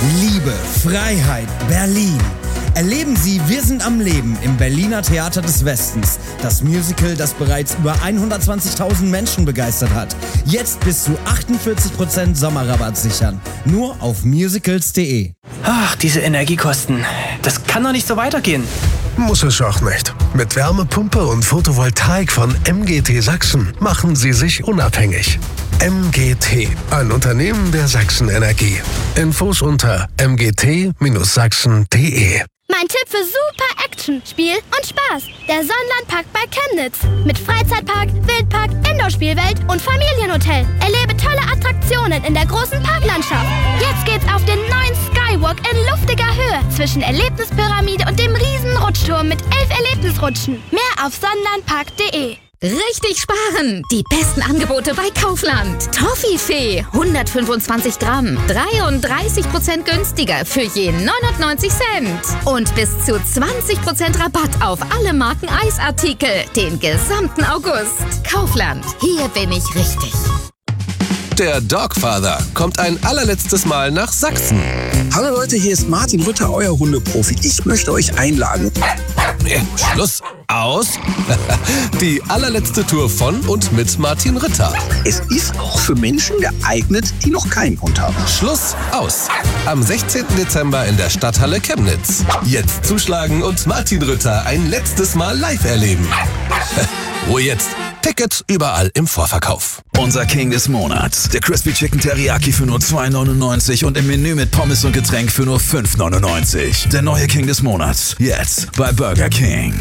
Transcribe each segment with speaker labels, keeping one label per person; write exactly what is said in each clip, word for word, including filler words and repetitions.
Speaker 1: Liebe, Freiheit, Berlin. Erleben Sie Wir sind am Leben im Berliner Theater des Westens. Das Musical, das bereits über hundertzwanzigtausend Menschen begeistert hat. Jetzt bis zu achtundvierzig Prozent Sommerrabatt sichern. Nur auf musicals punkt de.
Speaker 2: Ach, diese Energiekosten. Das kann doch nicht so weitergehen.
Speaker 3: Muss es auch nicht. Mit Wärmepumpe und Photovoltaik von M G T Sachsen machen Sie sich unabhängig. M G T, ein Unternehmen der Sachsen Energie. Infos unter m g t sachsen punkt de.
Speaker 4: Mein Tipp für super Action, Spiel und Spaß. Der Sonnenlandpark bei Chemnitz. Mit Freizeitpark, Wildpark, Indoor-Spielwelt und Familienhotel. Erlebe tolle Attraktionen in der großen Parklandschaft. Jetzt geht's auf den neuen Skywalk in luftiger Höhe zwischen Erlebnispyramide und dem riesen Rutschturm mit elf Erlebnisrutschen. Mehr auf sonnenlandpark punkt de.
Speaker 5: Richtig sparen! Die besten Angebote bei Kaufland. Toffifee, hundertfünfundzwanzig Gramm, dreiunddreißig Prozent günstiger für je neunundneunzig Cent. Und bis zu zwanzig Prozent Rabatt auf alle Marken Eisartikel den gesamten August. Kaufland, hier bin ich richtig.
Speaker 6: Der Dogfather kommt ein allerletztes Mal nach Sachsen.
Speaker 7: Hallo Leute, hier ist Martin Rütter, euer Hundeprofi. Ich möchte euch einladen.
Speaker 6: Schluss, aus. Die allerletzte Tour von und mit Martin Rütter.
Speaker 7: Es ist auch für Menschen geeignet, die noch keinen Hund haben.
Speaker 6: Schluss, aus. Am sechzehnten Dezember in der Stadthalle Chemnitz. Jetzt zuschlagen und Martin Rütter ein letztes Mal live erleben. Ruhe jetzt. Tickets überall im Vorverkauf.
Speaker 8: Unser King des Monats. Der Crispy Chicken Teriyaki für nur zwei neunundneunzig und im Menü mit Pommes und Getränk für nur fünf neunundneunzig. Der neue King des Monats. Jetzt bei Burger King.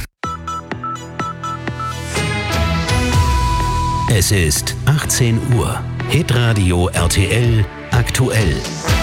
Speaker 9: Es ist achtzehn Uhr. Hitradio R T L aktuell.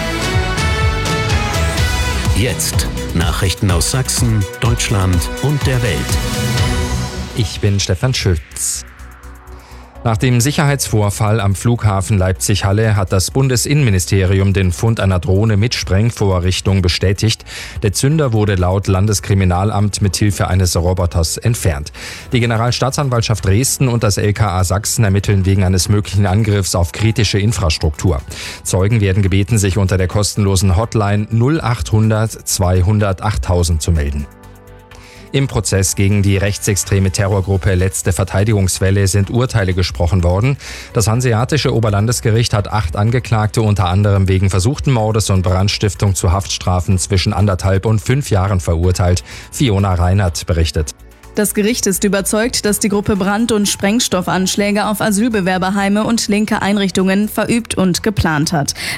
Speaker 9: Jetzt Nachrichten aus Sachsen, Deutschland und der Welt.
Speaker 10: Ich bin Stefan Schütz. Nach dem Sicherheitsvorfall am Flughafen Leipzig-Halle hat das Bundesinnenministerium den Fund einer Drohne mit Sprengvorrichtung bestätigt. Der Zünder wurde laut Landeskriminalamt mit Hilfe eines Roboters entfernt. Die Generalstaatsanwaltschaft Dresden und das L K A Sachsen ermitteln wegen eines möglichen Angriffs auf kritische Infrastruktur. Zeugen werden gebeten, sich unter der kostenlosen Hotline null achthundert zweihundert achttausend zu melden. Im Prozess gegen die rechtsextreme Terrorgruppe Letzte Verteidigungswelle sind Urteile gesprochen worden. Das Hanseatische Oberlandesgericht hat acht Angeklagte unter anderem wegen versuchten Mordes und Brandstiftung zu Haftstrafen zwischen anderthalb und fünf Jahren verurteilt. Fiona Reinhardt berichtet.
Speaker 11: Das Gericht ist überzeugt, dass die Gruppe Brand- und Sprengstoffanschläge auf Asylbewerberheime und linke Einrichtungen verübt und geplant hat.